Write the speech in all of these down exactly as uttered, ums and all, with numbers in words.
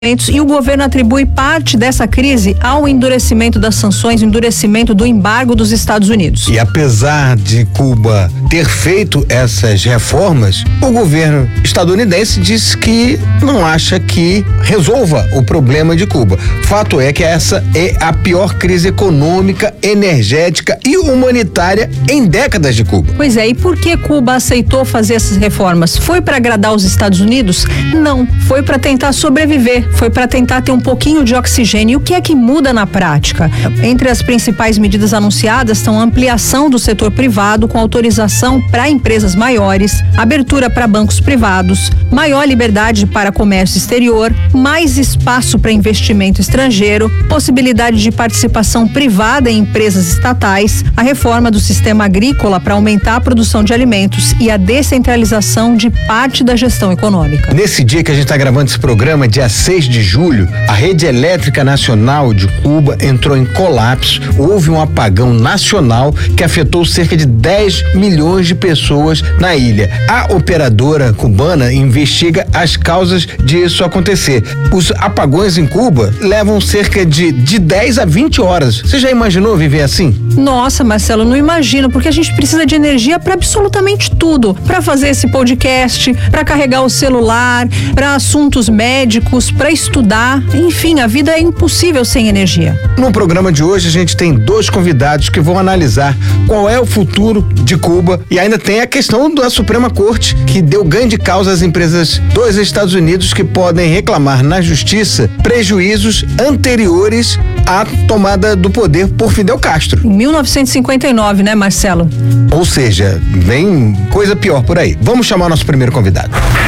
e o governo atribui parte dessa crise ao endurecimento das sanções, o endurecimento do embargo dos Estados Unidos. E apesar de Cuba ter feito essas reformas, o governo estadunidense diz que não acha que resolva o problema de Cuba. Fato é que essa é a pior crise econômica, energética e humanitária em décadas de Cuba. Pois é, e por que Cuba aceitou fazer essas reformas? Foi para agradar os Estados Unidos? Não, foi para tentar sobreviver. Foi para tentar ter um pouquinho de oxigênio. E o que é que muda na prática? Entre as principais medidas anunciadas estão a ampliação do setor privado com autorização para empresas maiores, abertura para bancos privados, maior liberdade para comércio exterior, mais espaço para investimento estrangeiro, possibilidade de participação privada em empresas estatais, a reforma do sistema agrícola para aumentar a produção de alimentos e a descentralização de parte da gestão econômica. Nesse dia que a gente está gravando esse programa, dia seis de julho, a rede elétrica nacional de Cuba entrou em colapso. Houve um apagão nacional que afetou cerca de dez milhões de pessoas na ilha. A operadora cubana investiga as causas disso acontecer. Os apagões em Cuba levam cerca de, de dez a vinte horas. Você já imaginou viver assim? Nossa, Marcelo, não imagino, porque a gente precisa de energia para absolutamente tudo. Para fazer esse podcast, para carregar o celular, para assuntos médicos, para estudar, enfim, a vida é impossível sem energia. No programa de hoje a gente tem dois convidados que vão analisar qual é o futuro de Cuba e ainda tem a questão da Suprema Corte, que deu ganho de causa às empresas dos Estados Unidos que podem reclamar na justiça prejuízos anteriores à tomada do poder por Fidel Castro. Em mil novecentos e cinquenta e nove, né, Marcelo? Ou seja, vem coisa pior por aí. Vamos chamar o nosso primeiro convidado.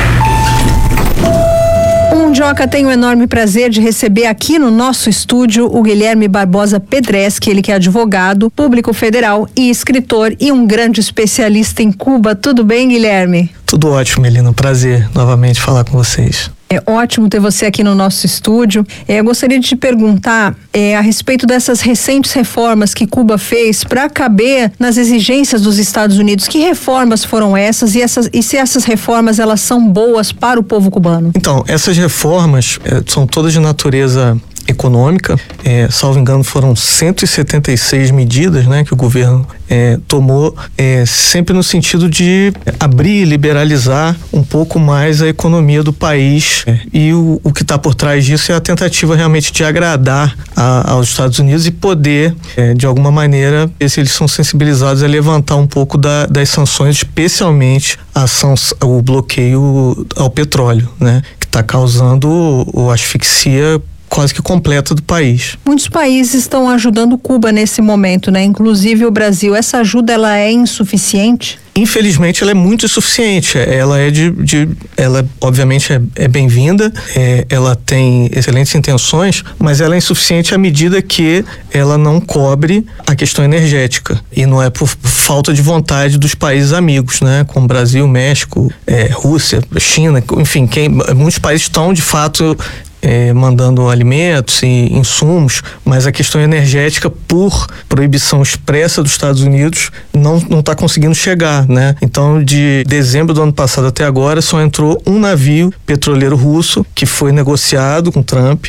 Joca, tenho o enorme prazer de receber aqui no nosso estúdio o Guilherme Barbosa Pedreschi, ele que é advogado, público federal e escritor e um grande especialista em Cuba. Tudo bem, Guilherme? Tudo ótimo, Melina. Prazer novamente falar com vocês. É ótimo ter você aqui no nosso estúdio. É, eu gostaria de te perguntar é, a respeito dessas recentes reformas que Cuba fez para caber nas exigências dos Estados Unidos. Que reformas foram essas e, essas e se essas reformas elas são boas para o povo cubano? Então, essas reformas é, são todas de natureza econômica, é, salvo engano foram cento e setenta e seis medidas, né, que o governo é, tomou, é, sempre no sentido de abrir e liberalizar um pouco mais a economia do país, é, e o, o que está por trás disso é a tentativa realmente de agradar a, aos Estados Unidos e poder, é, de alguma maneira, ver se eles são sensibilizados a levantar um pouco da, das sanções, especialmente a ação, o bloqueio ao petróleo, né, que está causando a asfixia quase que completa do país. Muitos países estão ajudando Cuba nesse momento, né? Inclusive o Brasil. Essa ajuda, ela é insuficiente? Infelizmente, ela é muito insuficiente. Ela é de, de ela obviamente é, é bem-vinda, é, ela tem excelentes intenções, mas ela é insuficiente à medida que ela não cobre a questão energética. E não é por falta de vontade dos países amigos, né? Como Brasil, México, é, Rússia, China, enfim, quem, muitos países estão de fato É, mandando alimentos e insumos, mas a questão energética, por proibição expressa dos Estados Unidos, não não está conseguindo chegar, né? Então, de dezembro do ano passado até agora, só entrou um navio petroleiro russo que foi negociado com Trump,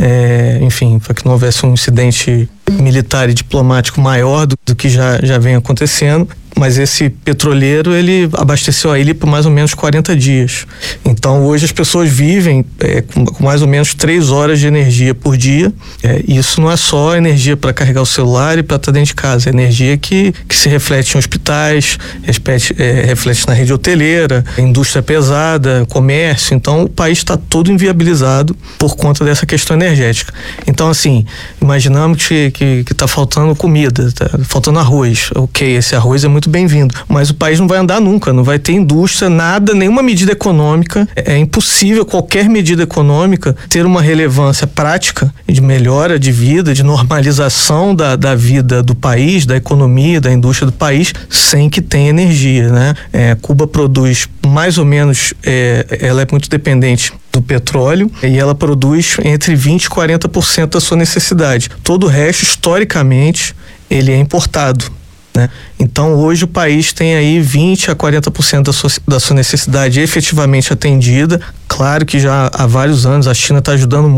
é, enfim, para que não houvesse um incidente militar e diplomático maior do, do que já, já vem acontecendo. Mas esse petroleiro, ele abasteceu a ilha por mais ou menos quarenta dias. Então, hoje as pessoas vivem é, com, com mais ou menos três horas de energia por dia. É, isso não é só energia para carregar o celular e para estar dentro de casa. É energia que, que se reflete em hospitais, reflete, é, reflete na rede hoteleira, indústria pesada, comércio. Então, o país está todo inviabilizado por conta dessa questão energética. Então, assim, imaginamos que que está faltando comida, tá faltando arroz. Ok, esse arroz é muito bem-vindo, mas o país não vai andar nunca, não vai ter indústria, nada, nenhuma medida econômica. É, é impossível qualquer medida econômica ter uma relevância prática de melhora de vida, de normalização da, da vida do país, da economia, da indústria do país, sem que tenha energia, né? É, Cuba produz mais ou menos, é, ela é muito dependente do petróleo e ela produz entre vinte e quarenta por cento da sua necessidade. Todo o resto, historicamente, ele é importado. né? Então hoje o país tem aí vinte a quarenta por cento da sua, da sua necessidade efetivamente atendida. Claro que já há vários anos a China está ajudando muito